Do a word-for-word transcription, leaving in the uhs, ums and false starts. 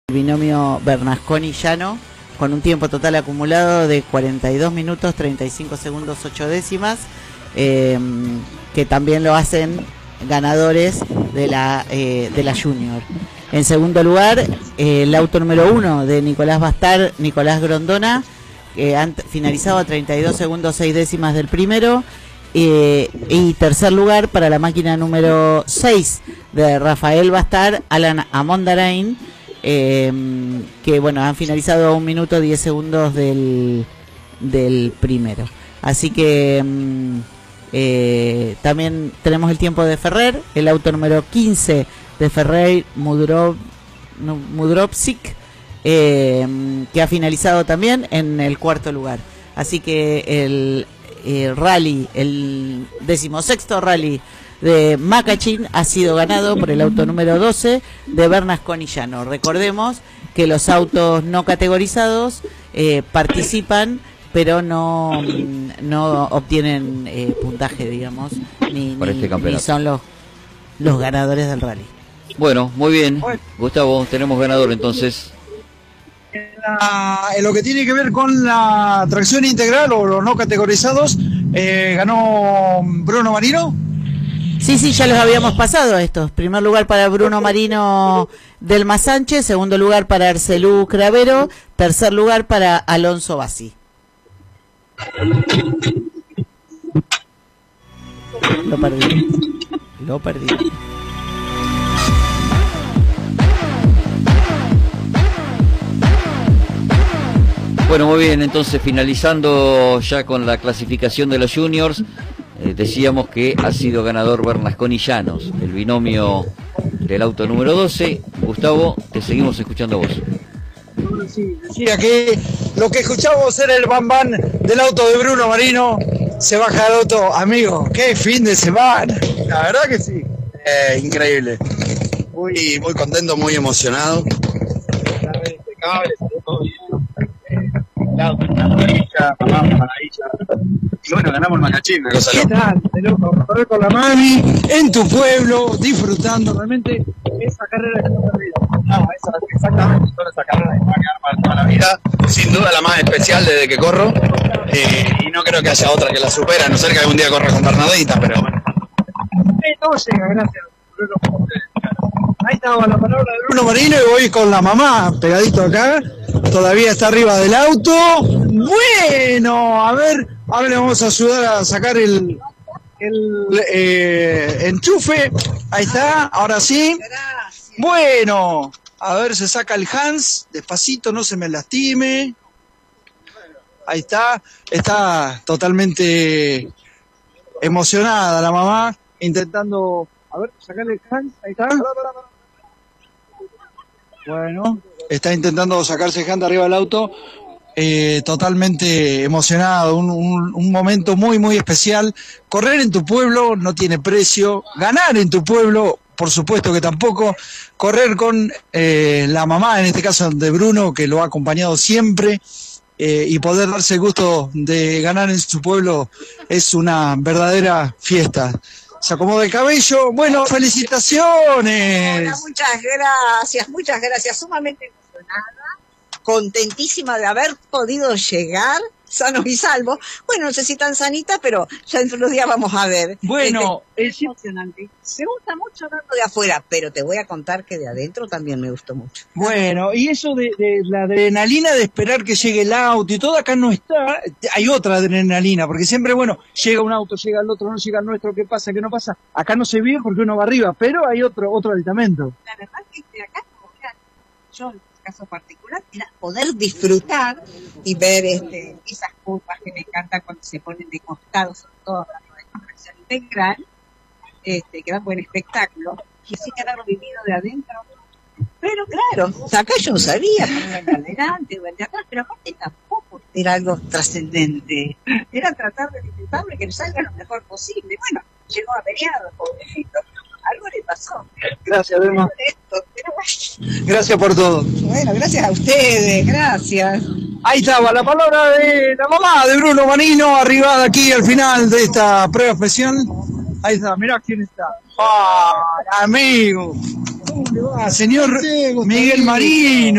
binomio Bernasconi-Llano, con un tiempo total acumulado de cuarenta y dos minutos, treinta y cinco segundos, ocho décimas, eh, que también lo hacen ganadores de la, eh, de la Junior. En segundo lugar, eh, el auto número uno de Nicolás Bastar, Nicolás Grondona, que han finalizado a treinta y dos segundos, seis décimas del primero. Eh, y tercer lugar para la máquina número seis de Rafael Bastar, Alan Amondarain, eh, que bueno, han finalizado a un minuto diez segundos del, del primero. Así que mm, eh, también tenemos el tiempo de Ferrer, el auto número quince de Ferrer Mudrov, Mudrovsik, eh, que ha finalizado también en el cuarto lugar. Así que el El rally, el decimosexto rally de Macachín ha sido ganado por el auto número doce de Bernasconi-Llano. Recordemos que los autos no categorizados eh, participan, pero no, no obtienen eh, puntaje, digamos, ni, para ni, este campeonato. ni son los, los ganadores del rally. Bueno, muy bien, Gustavo, tenemos ganador entonces. En, la, en lo que tiene que ver con la tracción integral o los no categorizados, eh, ganó Bruno Marino. Sí, sí, ya los habíamos pasado estos. Primer lugar para Bruno Marino del Masánchez, segundo lugar para Arcelú Cravero, tercer lugar para Alonso Bassi. Lo perdí. Lo perdí. Bueno, muy bien, entonces finalizando ya con la clasificación de los juniors, eh, decíamos que ha sido ganador Bernasconi-Llano, el binomio del auto número doce. Gustavo, te seguimos escuchando a vos. Sí, decía que lo que escuchamos era el bam bam del auto de Bruno Marino. Se baja el auto, amigo, qué fin de semana. La verdad que sí. Eh, increíble. Muy, muy contento, muy emocionado. Y bueno, ganamos el Macachín, una cosa loca. De loco, correr con la mami, en tu pueblo, disfrutando, realmente esa carrera que no perdí. No, esa, exactamente, toda esa carrera que va a quedar para toda la vida. Sin duda la más especial desde que corro. Eh, y no creo que haya otra que la supera, a no ser que algún día corra con Bernadita, pero bueno. Sí, todo llega, gracias. Ahí estaba la palabra de Bruno Marino y voy con la mamá, pegadito acá. Todavía está arriba del auto. Bueno, a ver, ahora le vamos a ayudar a sacar el, el eh, enchufe. Ahí está, ahora sí. Bueno, a ver, se saca el Hans, despacito, no se me lastime. Ahí está, está totalmente emocionada la mamá, intentando, a ver, sacarle el Hans, ahí está. Bueno, está intentando sacarse el Hans de arriba del auto, eh, totalmente emocionado, un, un, un momento muy, muy especial. Correr en tu pueblo no tiene precio, ganar en tu pueblo, por supuesto que tampoco. Correr con eh, la mamá, en este caso de Bruno, que lo ha acompañado siempre, eh, y poder darse el gusto de ganar en su pueblo es una verdadera fiesta. Se acomoda el cabello. Bueno, felicitaciones. Hola, muchas gracias, muchas gracias. Sumamente emocionada, contentísima de haber podido llegar sanos y salvos. Bueno, no sé si tan sanita, pero ya dentro de unos días vamos a ver. Bueno, este, es emocionante. Me gusta mucho verlo de afuera, pero te voy a contar que de adentro también me gustó mucho. Bueno, y eso de, de la adrenalina de esperar que llegue el auto y todo acá no está. Hay otra adrenalina, porque siempre, bueno, llega un auto, llega el otro, no llega el nuestro, ¿qué pasa, qué no pasa? Acá no se vive porque uno va arriba, pero hay otro otro aditamento. La verdad es que acá, como era yo, caso particular, era poder disfrutar y ver este, esas curvas que me encantan cuando se ponen de costado, sobre todo la tracción integral, este, que dan buen espectáculo, y así que haberlo vivido de adentro. Pero claro, acá yo no sabía cómo iban de adelante o de atrás, pero aparte tampoco era algo trascendente, era tratar de disfrutarlo y que le salga lo mejor posible. Bueno, llegó averiado, pobrecito. Algo le pasó. Gracias, Belma. Gracias por todo. Bueno, gracias a ustedes, gracias. Ahí estaba la palabra de la mamá de Bruno Marino, arribada aquí al final de esta prueba especial. Ahí está, mirá quién está. ¡Ah, amigo! ¿Cómo le va, señor Miguel Marino?